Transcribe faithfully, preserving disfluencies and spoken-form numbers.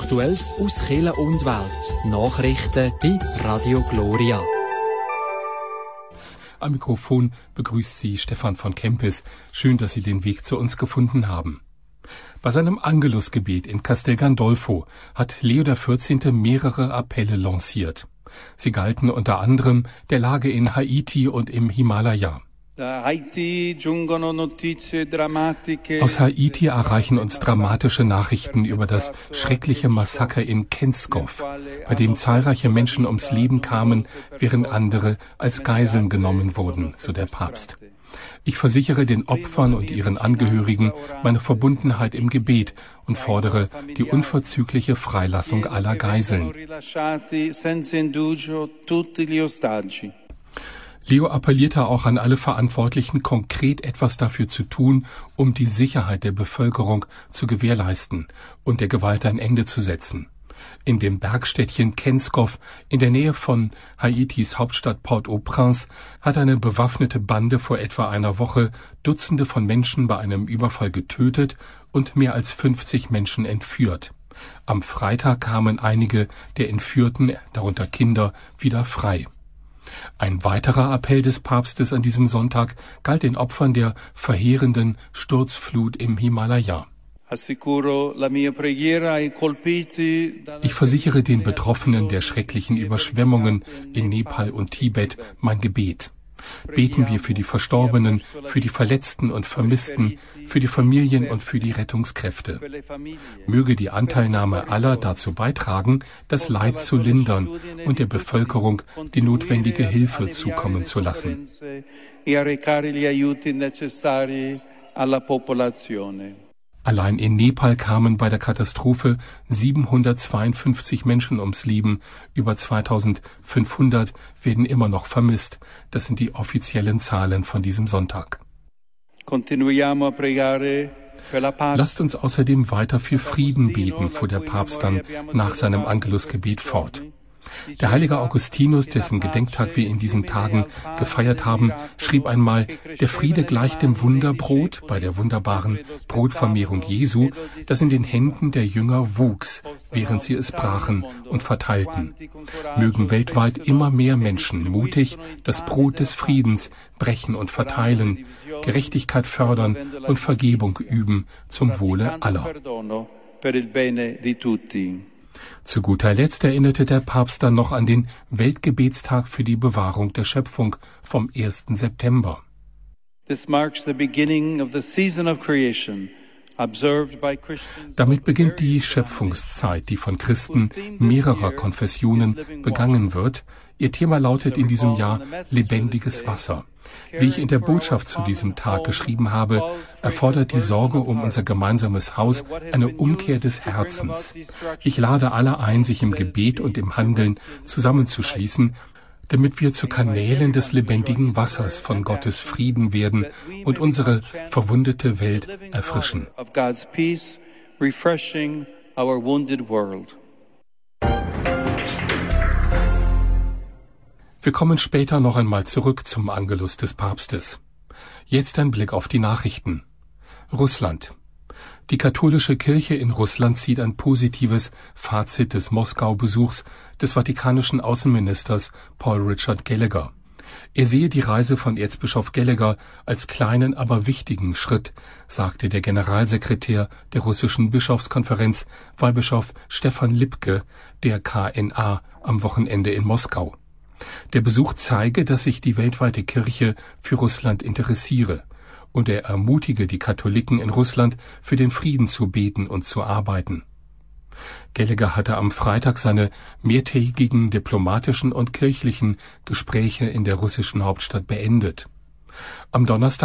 Aktuelles aus Kirche und Welt. Nachrichten bei Radio Gloria. Am Mikrofon begrüßt Sie Stefan von Kempis. Schön, dass Sie den Weg zu uns gefunden haben. Bei seinem Angelusgebet in Castel Gandolfo hat Leo der vierzehnte mehrere Appelle lanciert. Sie galten unter anderem der Lage in Haiti und im Himalaya. Aus Haiti erreichen uns dramatische Nachrichten über das schreckliche Massaker in Kenskow, bei dem zahlreiche Menschen ums Leben kamen, während andere als Geiseln genommen wurden, so der Papst. Ich versichere den Opfern und ihren Angehörigen meine Verbundenheit im Gebet und fordere die unverzügliche Freilassung aller Geiseln. Leo appellierte auch an alle Verantwortlichen, konkret etwas dafür zu tun, um die Sicherheit der Bevölkerung zu gewährleisten und der Gewalt ein Ende zu setzen. In dem Bergstädtchen Kenskow in der Nähe von Haitis Hauptstadt Port-au-Prince hat eine bewaffnete Bande vor etwa einer Woche Dutzende von Menschen bei einem Überfall getötet und mehr als fünfzig Menschen entführt. Am Freitag kamen einige der Entführten, darunter Kinder, wieder frei. Ein weiterer Appell des Papstes an diesem Sonntag galt den Opfern der verheerenden Sturzflut im Himalaya. Ich versichere den Betroffenen der schrecklichen Überschwemmungen in Nepal und Tibet mein Gebet. Beten wir für die Verstorbenen, für die Verletzten und Vermissten, für die Familien und für die Rettungskräfte. Möge die Anteilnahme aller dazu beitragen, das Leid zu lindern und der Bevölkerung die notwendige Hilfe zukommen zu lassen. Allein in Nepal kamen bei der Katastrophe siebenhundertzweiundfünfzig Menschen ums Leben, über zweitausendfünfhundert werden immer noch vermisst. Das sind die offiziellen Zahlen von diesem Sonntag. Lasst uns außerdem weiter für Frieden beten, fuhr der Papst dann nach seinem Angelusgebet fort. Der heilige Augustinus, dessen Gedenktag wir in diesen Tagen gefeiert haben, schrieb einmal, der Friede gleicht dem Wunderbrot bei der wunderbaren Brotvermehrung Jesu, das in den Händen der Jünger wuchs, während sie es brachen und verteilten. Mögen weltweit immer mehr Menschen mutig das Brot des Friedens brechen und verteilen, Gerechtigkeit fördern und Vergebung üben zum Wohle aller. Zu guter Letzt erinnerte der Papst dann noch an den Weltgebetstag für die Bewahrung der Schöpfung vom ersten September. Damit beginnt die Schöpfungszeit, die von Christen mehrerer Konfessionen begangen wird. Ihr Thema lautet in diesem Jahr lebendiges Wasser. Wie ich in der Botschaft zu diesem Tag geschrieben habe, erfordert die Sorge um unser gemeinsames Haus eine Umkehr des Herzens. Ich lade alle ein, sich im Gebet und im Handeln zusammenzuschließen, damit wir zu Kanälen des lebendigen Wassers von Gottes Frieden werden und unsere verwundete Welt erfrischen. Wir kommen später noch einmal zurück zum Angelus des Papstes. Jetzt ein Blick auf die Nachrichten. Russland. Die katholische Kirche in Russland zieht ein positives Fazit des Moskau-Besuchs des vatikanischen Außenministers Paul Richard Gallagher. Er sehe die Reise von Erzbischof Gallagher als kleinen, aber wichtigen Schritt, sagte der Generalsekretär der russischen Bischofskonferenz, Weihbischof Stefan Lipke, der K N A, am Wochenende in Moskau. Der Besuch zeige, dass sich die weltweite Kirche für Russland interessiere, und er ermutige die Katholiken in Russland, für den Frieden zu beten und zu arbeiten. Gallagher hatte am Freitag seine mehrtägigen diplomatischen und kirchlichen Gespräche in der russischen Hauptstadt beendet. Am Donnerstag